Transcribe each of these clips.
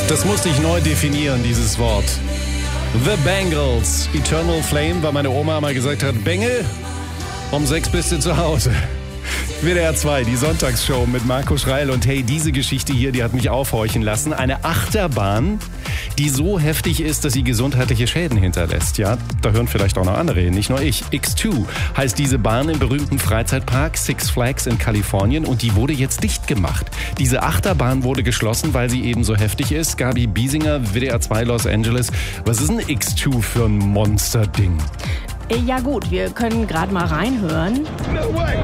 Das musste ich neu definieren, dieses Wort. The Bangles. Eternal Flame, weil meine Oma mal gesagt hat, Bengel, um 6 bist du zu Hause. WDR 2, die Sonntagsshow mit Marco Schreil. Und hey, diese Geschichte hier, die hat mich aufhorchen lassen. Eine Achterbahn, die so heftig ist, dass sie gesundheitliche Schäden hinterlässt. Ja, da hören vielleicht auch noch andere hin, nicht nur ich. X2 heißt diese Bahn im berühmten Freizeitpark Six Flags in Kalifornien und die wurde jetzt dicht gemacht. Diese Achterbahn wurde geschlossen, weil sie eben so heftig ist. Gabi Biesinger, WDR 2 Los Angeles. Was ist ein X2 für ein Monsterding? Ja gut, wir können gerade mal reinhören. No way!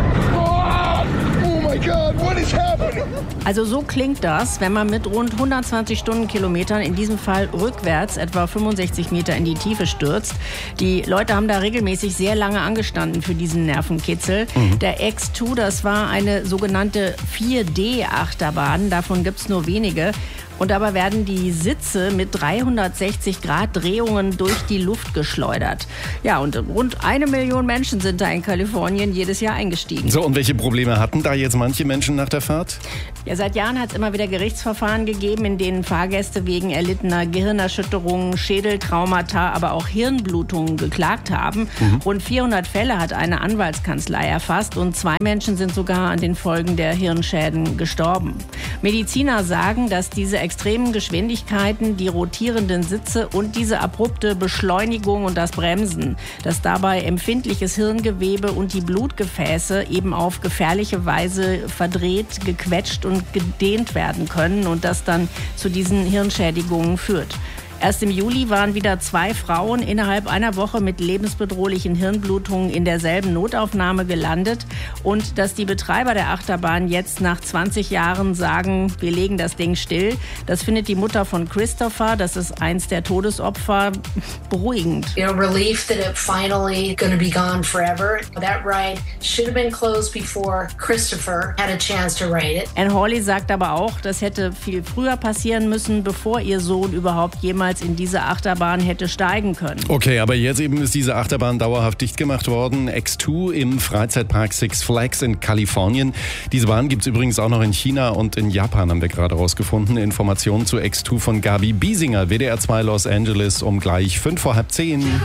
Oh my God, what is happening? Also so klingt das, wenn man mit rund 120 Stundenkilometern, in diesem Fall rückwärts, etwa 65 Meter in die Tiefe stürzt. Die Leute haben da regelmäßig sehr lange angestanden für diesen Nervenkitzel. Der X2, das war eine sogenannte 4D-Achterbahn, davon gibt's nur wenige. Und dabei werden die Sitze mit 360 Grad Drehungen durch die Luft geschleudert. Ja, und rund 1 Million Menschen sind da in Kalifornien jedes Jahr eingestiegen. So, und welche Probleme hatten da jetzt manche Menschen nach der Fahrt? Ja, seit Jahren hat es immer wieder Gerichtsverfahren gegeben, in denen Fahrgäste wegen erlittener Gehirnerschütterungen, Schädeltraumata, aber auch Hirnblutungen geklagt haben. Rund 400 Fälle hat eine Anwaltskanzlei erfasst und 2 Menschen sind sogar an den Folgen der Hirnschäden gestorben. Mediziner sagen, dass diese extremen Geschwindigkeiten, die rotierenden Sitze und diese abrupte Beschleunigung und das Bremsen, dass dabei empfindliches Hirngewebe und die Blutgefäße eben auf gefährliche Weise verdreht, gequetscht und gedehnt werden können und das dann zu diesen Hirnschädigungen führt. Erst im Juli waren wieder 2 Frauen innerhalb einer Woche mit lebensbedrohlichen Hirnblutungen in derselben Notaufnahme gelandet. Und dass die Betreiber der Achterbahn jetzt nach 20 Jahren sagen, wir legen das Ding still, das findet die Mutter von Christopher, das ist eins der Todesopfer, beruhigend. Relief that it finally going to be gone forever. That ride should have been closed before Christopher had a chance to ride it. Anne Hawley sagt aber auch, das hätte viel früher passieren müssen, bevor ihr Sohn überhaupt jemals in diese Achterbahn hätte steigen können. Okay, aber jetzt eben ist diese Achterbahn dauerhaft dicht gemacht worden. X2 im Freizeitpark Six Flags in Kalifornien. Diese Bahn gibt es übrigens auch noch in China und in Japan, haben wir gerade rausgefunden. Informationen zu X2 von Gabi Biesinger, WDR 2 Los Angeles um gleich 5:30.